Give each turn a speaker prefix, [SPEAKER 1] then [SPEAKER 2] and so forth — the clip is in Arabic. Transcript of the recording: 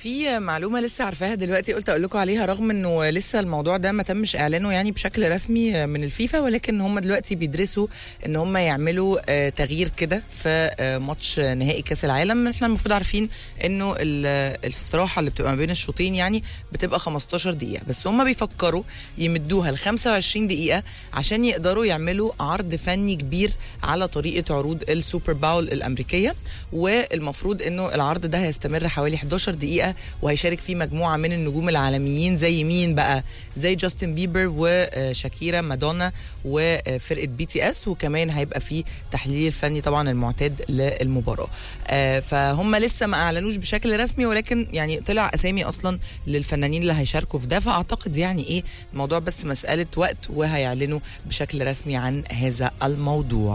[SPEAKER 1] في معلومة لسه عارفاها دلوقتي، قلت أقول لكم عليها رغم إنه لسه الموضوع ده ما تمش إعلانه يعني بشكل رسمي من الفيفا، ولكن هم دلوقتي بيدرسوا إن هم يعملوا تغيير كده في ماتش نهائي كأس العالم. إحنا المفروض عارفين إنه الاستراحة اللي بتبقى ما بين الشوطين يعني بتبقى 15 دقيقة، بس هم بيفكروا يمدوها ل 25 دقيقة عشان يقدروا يعملوا عرض فني كبير على طريقة عروض السوبر باول الأمريكية. والمفروض إنه العرض ده هيستمر حوالي 11 دقيقة، وهيشارك فيه مجموعة من النجوم العالميين زي مين بقى؟ زي جاستن بيبر وشاكيرا مادونا وفرقة بي تي اس، وكمان هيبقى فيه تحليل فني طبعا المعتاد للمباراة. فهم لسه ما اعلنوش بشكل رسمي، ولكن يعني طلع اسامي اصلا للفنانين اللي هيشاركوا في ده، فاعتقد يعني ايه الموضوع بس مسألة وقت وهيعلنوا بشكل رسمي عن هذا الموضوع.